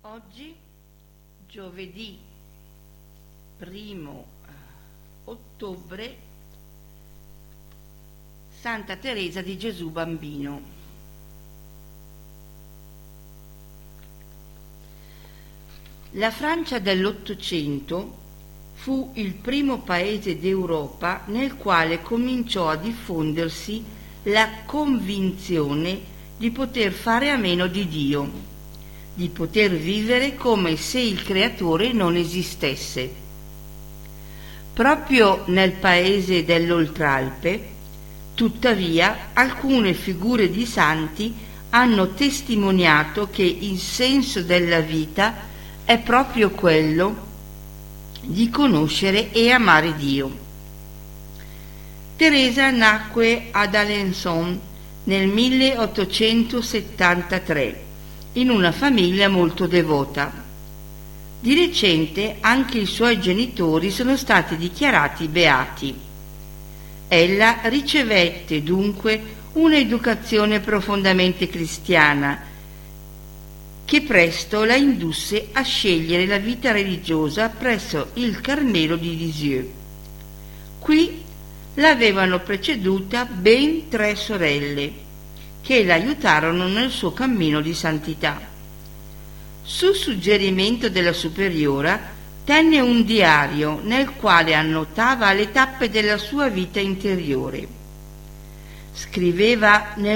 Oggi, giovedì 1 ottobre, Santa Teresa di Gesù Bambino. La Francia dell'Ottocento fu il primo paese d'Europa nel quale cominciò a diffondersi la convinzione di poter fare a meno di Dio, di poter vivere come se il Creatore non esistesse. Proprio nel paese dell'Oltralpe, tuttavia, alcune figure di santi hanno testimoniato che il senso della vita è proprio quello di conoscere e amare Dio. Teresa nacque ad Alençon nel 1873 in una famiglia molto devota. Di recente anche i suoi genitori sono stati dichiarati beati. Ella ricevette dunque un'educazione profondamente cristiana che presto la indusse a scegliere la vita religiosa presso il Carmelo di Lisieux. Qui l'avevano preceduta ben 3 sorelle che l'aiutarono nel suo cammino di santità. Su suggerimento della superiora tenne un diario nel quale annotava le tappe della sua vita interiore. Scriveva nel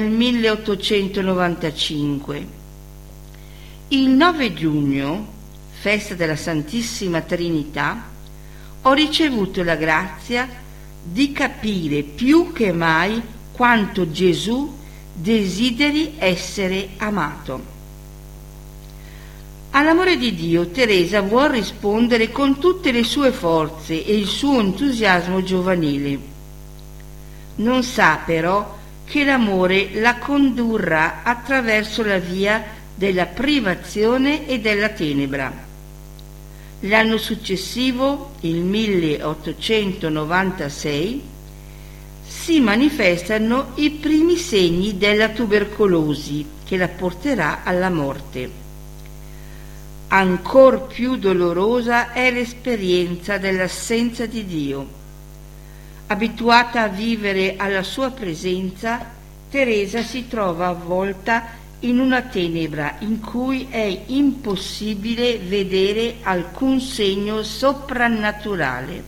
1895: il 9 giugno, festa della Santissima Trinità, ho ricevuto la grazia di capire più che mai quanto Gesù desideri essere amato. All'amore di Dio Teresa vuol rispondere con tutte le sue forze e il suo entusiasmo giovanile. Non sa però che l'amore la condurrà attraverso la via della privazione e della tenebra. L'anno successivo, il 1896, si manifestano i primi segni della tubercolosi che la porterà alla morte. Ancor più dolorosa è l'esperienza dell'assenza di Dio. Abituata a vivere alla sua presenza, Teresa si trova avvolta in una tenebra in cui è impossibile vedere alcun segno soprannaturale.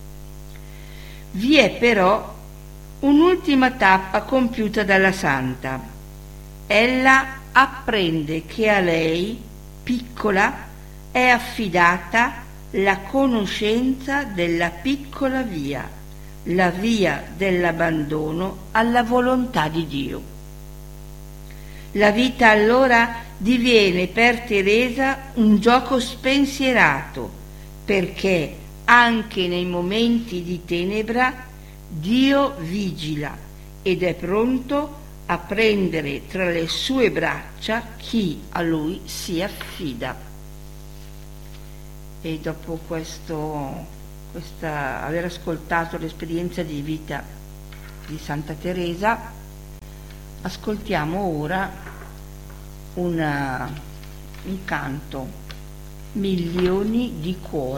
Vi è però un'ultima tappa compiuta dalla santa. Ella apprende che a lei, piccola, è affidata la conoscenza della piccola via, la via dell'abbandono alla volontà di Dio. La vita allora diviene per Teresa un gioco spensierato, perché anche nei momenti di tenebra Dio vigila ed è pronto a prendere tra le sue braccia chi a lui si affida. E dopo aver ascoltato l'esperienza di vita di Santa Teresa, ascoltiamo ora un canto, Milioni di cuori.